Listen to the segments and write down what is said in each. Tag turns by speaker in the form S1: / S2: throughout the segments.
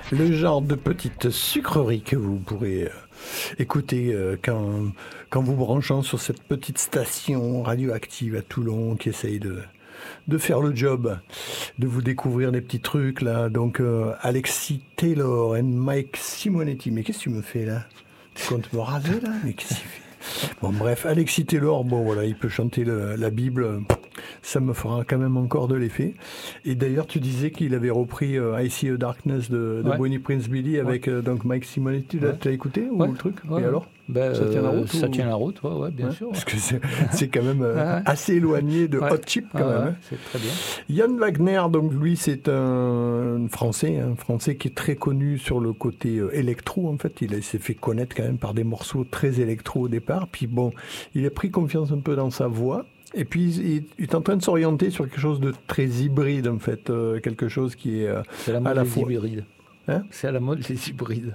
S1: Le genre de petite sucrerie que vous pourrez écouter quand vous branchant sur cette petite station radioactive à Toulon qui essaye de faire le job, de vous découvrir des petits trucs là. Donc Alexis Taylor et Mike Simonetti. Mais qu'est-ce que tu me fais là? Tu comptes me raser là? Mais qu'est-ce qu'il fait? Bon bref, Alexis Taylor, bon voilà, il peut chanter la Bible, ça me fera quand même encore de l'effet. Et d'ailleurs, tu disais qu'il avait repris I See a Darkness de Bonnie Prince Billy avec donc Mike Simonetti. Tu as écouté ou le truc? Et alors? Ça tient la route?
S2: Ça tient la route, bien sûr.
S1: Parce que c'est quand même assez éloigné de Hot Chip quand même.
S2: C'est très bien.
S1: Yann Wagner, donc lui, c'est un Français qui est très connu sur le côté électro. En fait, il s'est fait connaître quand même par des morceaux très électro au départ. Puis bon, il a pris confiance un peu dans sa voix. Et puis, il est en train de s'orienter sur quelque chose de très hybride, en fait. Quelque chose qui est
S2: c'est la mode
S1: à la
S2: des
S1: fois...
S2: hybrides. C'est à la mode les hybrides.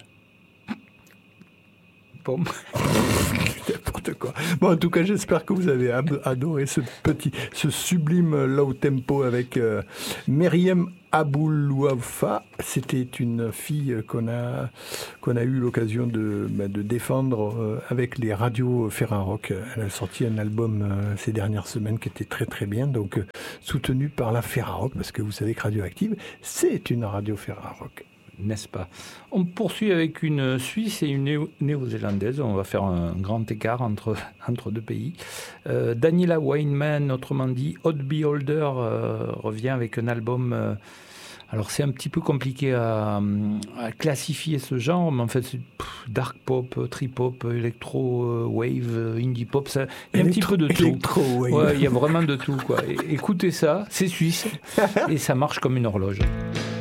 S2: Pomme.
S1: N'importe quoi. Bon, en tout cas, j'espère que vous avez adoré ce sublime low tempo avec Myriam Aboulouafa. C'était une fille qu'on a eu l'occasion de défendre avec les radios Ferrarock. Elle a sorti un album ces dernières semaines qui était très très bien, donc soutenu par la Ferrarock, parce que vous savez que Radioactive, c'est une radio Ferrarock.
S2: N'est-ce pas? On poursuit avec une Suisse et une Néo-Zélandaise. On va faire un grand écart entre deux pays. Daniela Weinman, autrement dit Odd Beholder, revient avec un album... alors c'est un petit peu compliqué à classifier ce genre, mais en fait c'est dark pop, trip pop, electro wave, indie pop, il y a un petit peu de tout. Il y a vraiment de tout, quoi. Écoutez ça, c'est suisse et ça marche comme une horloge.